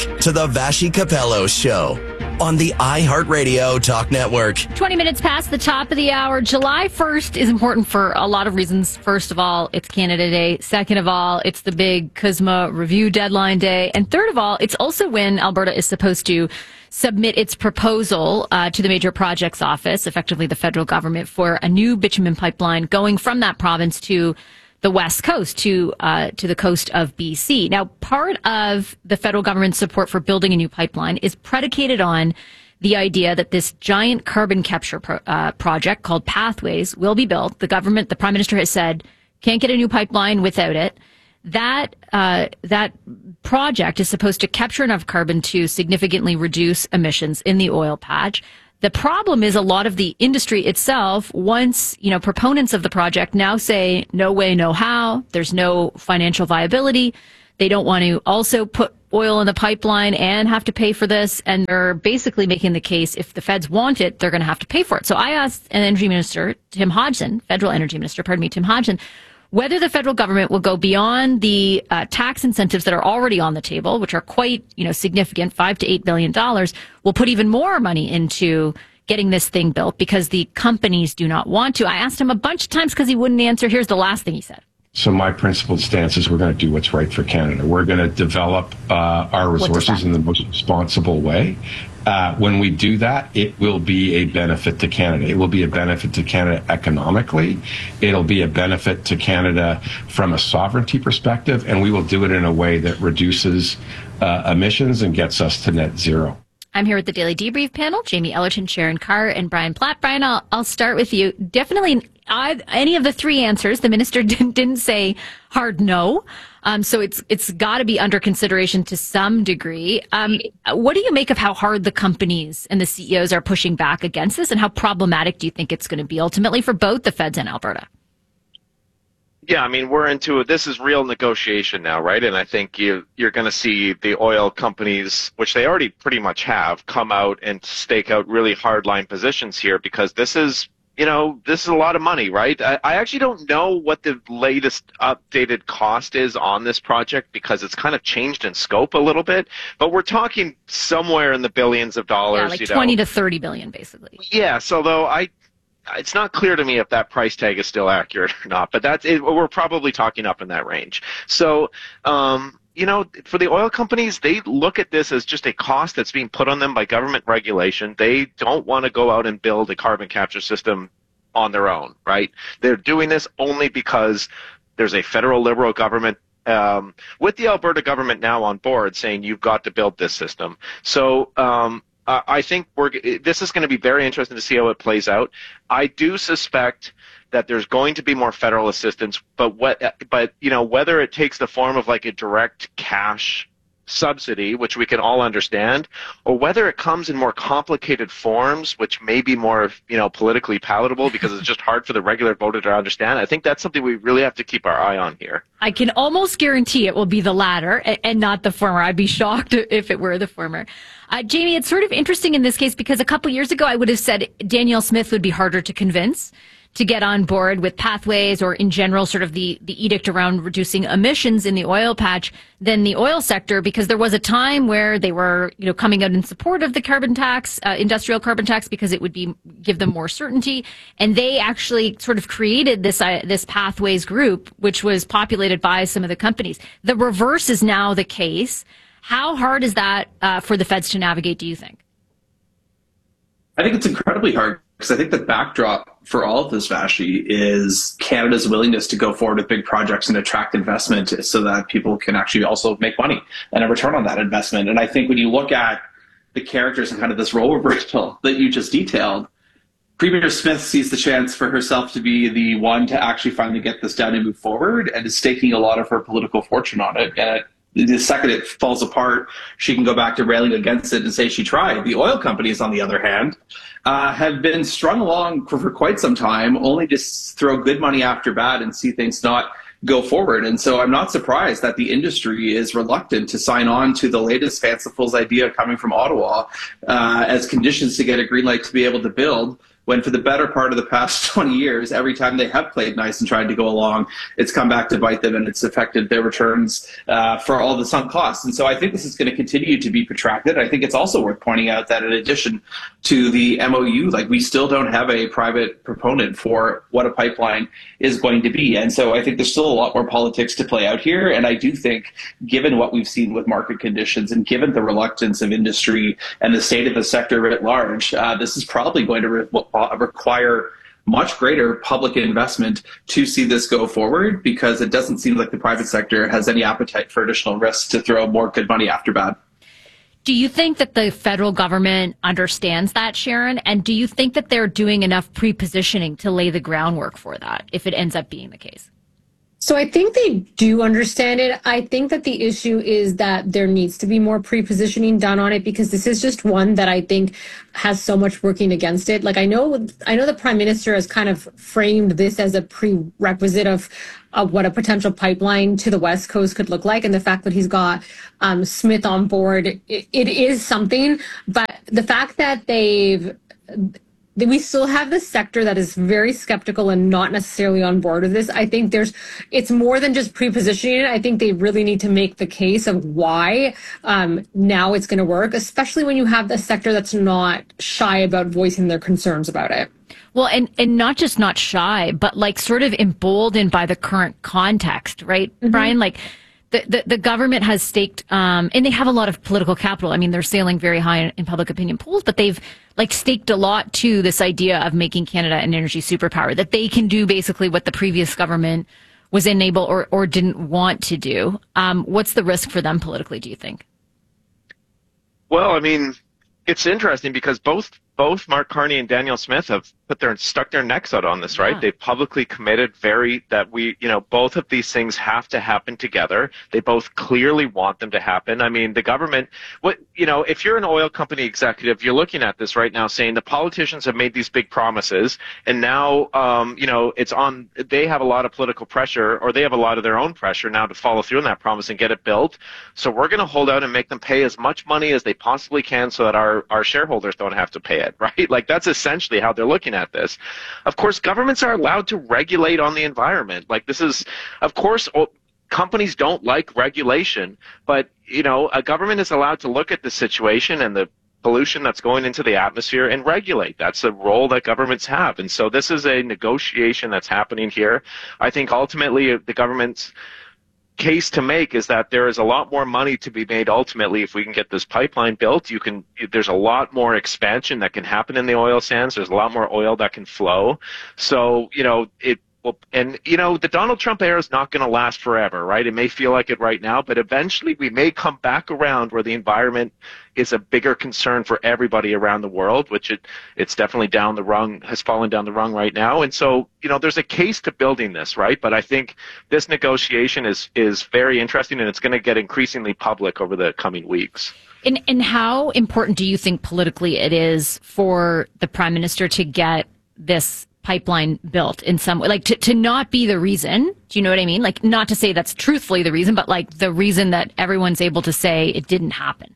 to the Vashi Capello Show on the iHeartRadio Talk Network. 20 minutes past the top of the hour. July 1st is important for a lot of reasons. First of all, it's Canada Day. Second of all, it's the big CUSMA review deadline day. And third of all, it's also when Alberta is supposed to submit its proposal to the Major Projects Office, effectively the federal government, for a new bitumen pipeline going from that province to the west coast, to the coast of BC. Now, part of the federal government's support for building a new pipeline is predicated on the idea that this giant carbon capture project called Pathways will be built. The government, the Prime Minister has said, can't get a new pipeline without it. That project is supposed to capture enough carbon to significantly reduce emissions in the oil patch. The problem is a lot of the industry itself, once, proponents of the project now say, no way, no how, there's no financial viability. They don't want to also put oil in the pipeline and have to pay for this. And they're basically making the case, if the feds want it, they're going to have to pay for it. So I asked Energy Minister Tim Hodgson, Federal Energy Minister, Tim Hodgson, whether the federal government will go beyond the tax incentives that are already on the table, which are quite, significant, $5 to $8 billion, will put even more money into getting this thing built because the companies do not want to. I asked him a bunch of times because he wouldn't answer. Here's the last thing he said. So my principled stance is we're going to do what's right for Canada. We're going to develop our resources in the most responsible way. When we do that, it will be a benefit to Canada. It will be a benefit to Canada economically. It'll be a benefit to Canada from a sovereignty perspective, and we will do it in a way that reduces emissions and gets us to net zero. I'm here with the Daily Debrief panel, Jamie Ellerton, Sharon Carr, and Brian Platt. Brian, I'll start with you. Definitely any of the three answers, the minister didn't say hard no. So it's got to be under consideration to some degree. What do you make of how hard the companies and the CEOs are pushing back against this, and how problematic do you think it's going to be ultimately for both the feds and Alberta? Yeah, I mean, we're into this is real negotiation now, right? And I think you're going to see the oil companies, which they already pretty much have, come out and stake out really hardline positions here because this is a lot of money, right? I actually don't know what the latest updated cost is on this project because it's kind of changed in scope a little bit. But we're talking somewhere in the billions of dollars. Yeah, like 20 to 30 billion, basically. Yes, although it's not clear to me if that price tag is still accurate or not. But we're probably talking up in that range. So, for the oil companies, they look at this as just a cost that's being put on them by government regulation. They don't want to go out and build a carbon capture system on their own, right? They're doing this only because there's a federal Liberal government with the Alberta government now on board saying you've got to build this system. So I think this is going to be very interesting to see how it plays out. I do suspect that there's going to be more federal assistance, but whether it takes the form of like a direct cash subsidy, which we can all understand, or whether it comes in more complicated forms, which may be more, politically palatable because it's just hard for the regular voter to understand. I think that's something we really have to keep our eye on here. I can almost guarantee it will be the latter and not the former. I'd be shocked if it were the former. Jamie, it's sort of interesting in this case because a couple years ago I would have said Danielle Smith would be harder to convince to get on board with Pathways or in general sort of the edict around reducing emissions in the oil patch than the oil sector, because there was a time where they were, coming out in support of the carbon tax, industrial carbon tax, because it would give them more certainty. And they actually sort of created this Pathways group, which was populated by some of the companies. The reverse is now the case. How hard is that for the feds to navigate, do you think? I think it's incredibly hard because I think the backdrop for all of this, Vashi, is Canada's willingness to go forward with big projects and attract investment so that people can actually also make money and a return on that investment. And I think when you look at the characters and kind of this role reversal that you just detailed, Premier Smith sees the chance for herself to be the one to actually finally get this done and move forward, and is staking a lot of her political fortune on it. And the second it falls apart, she can go back to railing against it and say she tried. The oil companies, on the other hand, have been strung along for quite some time, only to throw good money after bad and see things not go forward. And so I'm not surprised that the industry is reluctant to sign on to the latest fanciful idea coming from Ottawa as conditions to get a green light to be able to build, when for the better part of the past 20 years, every time they have played nice and tried to go along, it's come back to bite them and it's affected their returns for all the sunk costs. And so I think this is going to continue to be protracted. I think it's also worth pointing out that in addition to the MOU, like, we still don't have a private proponent for what a pipeline is going to be. And so I think there's still a lot more politics to play out here. And I do think, given what we've seen with market conditions and given the reluctance of industry and the state of the sector at large, this is probably going to require much greater public investment to see this go forward, because it doesn't seem like the private sector has any appetite for additional risks to throw more good money after bad. Do you think that the federal government understands that, Sharon? And do you think that they're doing enough pre-positioning to lay the groundwork for that, if it ends up being the case? So I think they do understand it. I think that the issue is that there needs to be more pre-positioning done on it, because this is just one that I think has so much working against it. Like, I know the Prime Minister has kind of framed this as a prerequisite of what a potential pipeline to the West Coast could look like. And the fact that he's got Smith on board, it is something. But the fact that we still have this sector that is very skeptical and not necessarily on board with this. I think it's more than just pre-positioning it. I think they really need to make the case of why now it's going to work, especially when you have the sector that's not shy about voicing their concerns about it. Well, and not just not shy, but like sort of emboldened by the current context, right, mm-hmm. Brian? Like, the government has staked, and they have a lot of political capital. I mean, they're sailing very high in public opinion polls, but they've like staked a lot to this idea of making Canada an energy superpower, that they can do basically what the previous government was unable or didn't want to do. What's the risk for them politically, do you think? Well, I mean, it's interesting because both Mark Carney and Danielle Smith have stuck their necks out on this, right? Yeah. They publicly committed that both of these things have to happen together. They both clearly want them to happen. I mean, the government, if you're an oil company executive, you're looking at this right now saying the politicians have made these big promises, and now, they have a lot of political pressure, or they have a lot of their own pressure now to follow through on that promise and get it built. So we're going to hold out and make them pay as much money as they possibly can so that our shareholders don't have to pay it, right? Like, that's essentially how they're looking at this. Of course, governments are allowed to regulate on the environment. Like, this is, of course, companies don't like regulation, but, a government is allowed to look at the situation and the pollution that's going into the atmosphere and regulate. That's a role that governments have. And so this is a negotiation that's happening here. I think ultimately the government's case to make is that there is a lot more money to be made ultimately if we can get this pipeline built. There's a lot more expansion that can happen in the oil sands. There's a lot more oil that can flow. So, the Donald Trump era is not going to last forever, right? It may feel like it right now, but eventually we may come back around where the environment is a bigger concern for everybody around the world, which it's definitely has fallen down the rung right now. And so, there's a case to building this, right? But I think this negotiation is very interesting, and it's going to get increasingly public over the coming weeks. And how important do you think politically it is for the Prime Minister to get this pipeline built in some way, like to not be the reason? Do you know what I mean? Like, not to say that's truthfully the reason, but like the reason that everyone's able to say it didn't happen.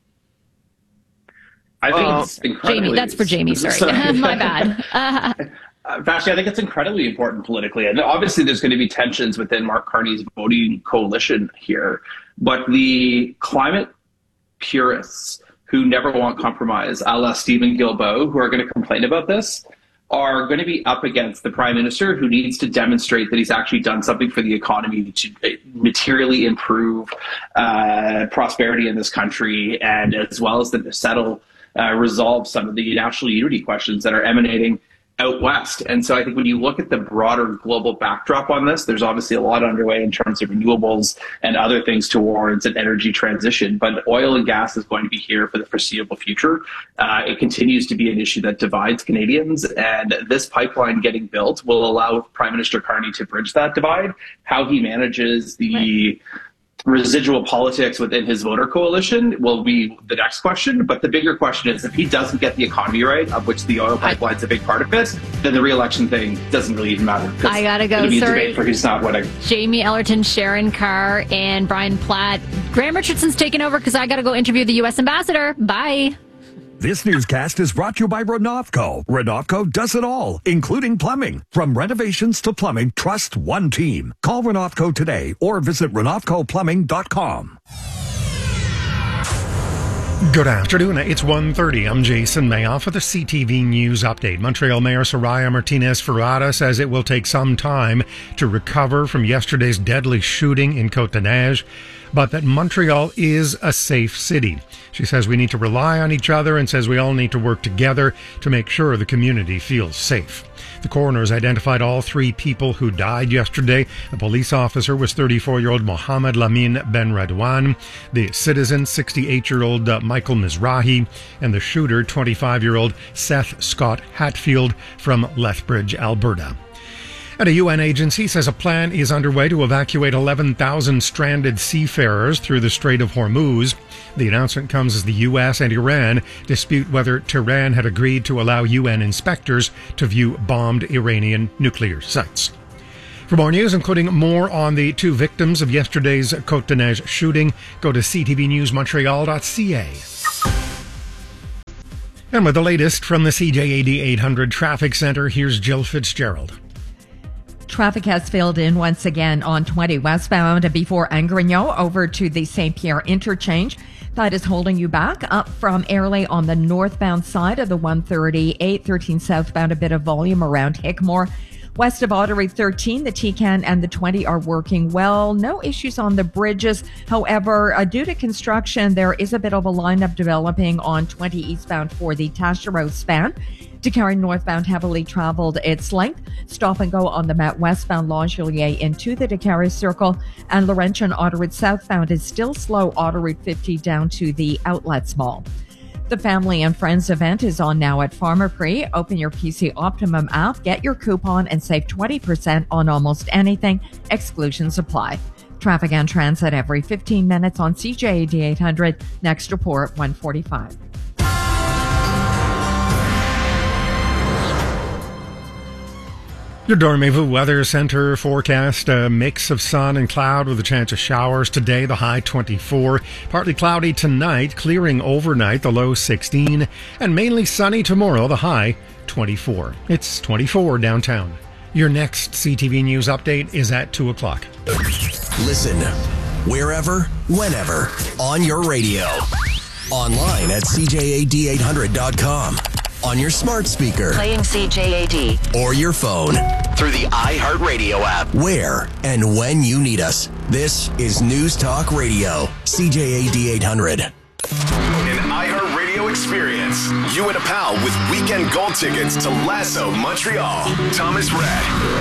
I think it's incredibly... Jamie, that's for Jamie, sorry. My bad. Vashti, I think it's incredibly important politically. And obviously there's going to be tensions within Mark Carney's voting coalition here. But the climate purists who never want compromise, a la Stephen Guilbeault, who are going to complain about this, are going to be up against the Prime Minister, who needs to demonstrate that he's actually done something for the economy to materially improve prosperity in this country, and as well as to resolve some of the national unity questions that are emanating out west. And so I think when you look at the broader global backdrop on this, there's obviously a lot underway in terms of renewables and other things towards an energy transition. But oil and gas is going to be here for the foreseeable future. It continues to be an issue that divides Canadians, and this pipeline getting built will allow Prime Minister Carney to bridge that divide. How he manages the residual politics within his voter coalition will be the next question. But the bigger question is, if he doesn't get the economy right, of which the oil pipeline's a big part of it, then the re-election thing doesn't really even matter. I gotta go. It'll be a debate for who's not winning. Jamie Ellerton, Sharon Carr, and Brian Platt. Graham Richardson's taking over because I gotta go interview the U.S. ambassador. Bye. This newscast is brought to you by Renovco. Renovco does it all, including plumbing. From renovations to plumbing, trust one team. Call Renovco today or visit RenovcoPlumbing.com. Good afternoon. It's 1:30. I'm Jason Mayoff with the CTV News Update. Montreal Mayor Soraya Martinez-Ferrara says it will take some time to recover from yesterday's deadly shooting in Côte-des-Neiges, but that Montreal is a safe city. She says we need to rely on each other and says we all need to work together to make sure the community feels safe. The coroners identified all 3 people who died yesterday. The police officer was 34-year-old Mohammed Lamin Ben Radwan, the citizen 68-year-old Michael Mizrahi, and the shooter 25-year-old Seth Scott Hatfield from Lethbridge, Alberta. And a UN agency says a plan is underway to evacuate 11,000 stranded seafarers through the Strait of Hormuz. The announcement comes as the U.S. and Iran dispute whether Tehran had agreed to allow UN inspectors to view bombed Iranian nuclear sites. For more news, including more on the 2 victims of yesterday's Côte-des-Neiges shooting, go to ctvnewsmontreal.ca. And with the latest from the CJAD 800 Traffic Center, here's Jill Fitzgerald. Traffic has filled in once again on 20 westbound before Angrignon over to the St. Pierre interchange. That is holding you back up from Airlie on the northbound side of the 130, 813 southbound, a bit of volume around Hickmore. West of Ottery 13, the T-Can and the 20 are working well. No issues on the bridges. However, due to construction, there is a bit of a lineup developing on 20 eastbound for the Taschereau span. To carry northbound heavily traveled its length. Stop and go on the Met westbound Langelier into the DeCarry Circle. And Laurentian Ottery southbound is still slow, Ottery 50 down to the Outlets Mall. The Family and Friends event is on now at Pharmaprix. Open your PC Optimum app, get your coupon, and save 20% on almost anything. Exclusions apply. Traffic and transit every 15 minutes on CJAD 800. Next report, 1:45. Your Dormez-vous Weather Center forecast, a mix of sun and cloud with a chance of showers today, the high 24. Partly cloudy tonight, clearing overnight, the low 16. And mainly sunny tomorrow, the high 24. It's 24 downtown. Your next CTV News update is at 2 o'clock. Listen wherever, whenever, on your radio. Online at CJAD800.com. On your smart speaker. Playing CJAD. Or your phone. Through the iHeartRadio app. Where and when you need us. This is News Talk Radio. CJAD 800. An iHeartRadio experience. You and a pal with weekend gold tickets to Lasso Montreal. Thomas Rhett.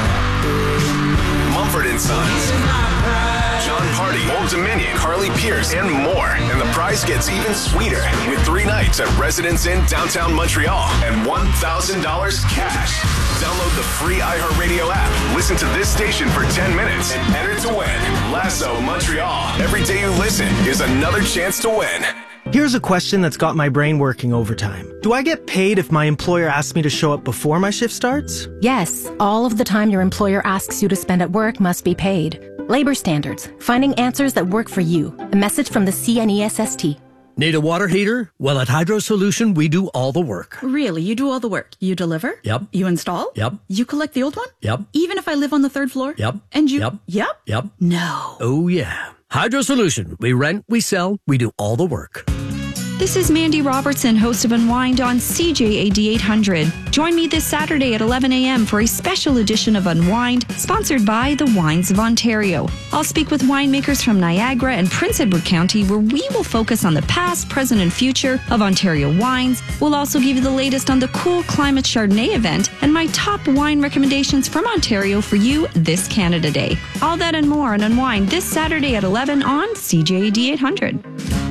Mumford & Sons. John Party, Old Dominion, Carly Pierce, and more. And the prize gets even sweeter with 3 nights at Residence Inn downtown Montreal and $1,000 cash. Download the free iHeartRadio app. Listen to this station for 10 minutes and enter to win. Lasso Montreal. Every day you listen is another chance to win. Here's a question that's got my brain working overtime. Do I get paid if my employer asks me to show up before my shift starts? Yes. All of the time your employer asks you to spend at work must be paid. Labor standards. Finding answers that work for you. A message from the CNESST. Need a water heater? Well, at Hydro Solution, we do all the work. Really? You do all the work? You deliver? Yep. You install? Yep. You collect the old one? Yep. Even if I live on the 3rd floor? Yep. And you? Yep. Yep? Yep. No. Oh, yeah. Hydro Solution. We rent, we sell, we do all the work. This is Mandy Robertson, host of Unwind on CJAD 800. Join me this Saturday at 11 a.m. for a special edition of Unwind, sponsored by the Wines of Ontario. I'll speak with winemakers from Niagara and Prince Edward County, where we will focus on the past, present, and future of Ontario wines. We'll also give you the latest on the Cool Climate Chardonnay event and my top wine recommendations from Ontario for you this Canada Day. All that and more on Unwind this Saturday at 11 on CJAD 800.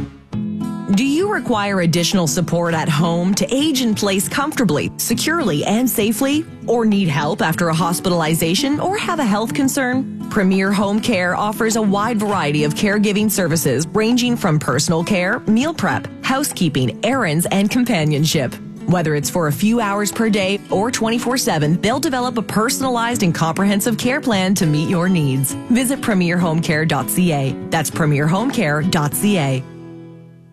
Do you require additional support at home to age in place comfortably, securely, and safely? Or need help after a hospitalization or have a health concern? Premier Home Care offers a wide variety of caregiving services ranging from personal care, meal prep, housekeeping, errands, and companionship. Whether it's for a few hours per day or 24/7, they'll develop a personalized and comprehensive care plan to meet your needs. Visit premierhomecare.ca. That's premierhomecare.ca.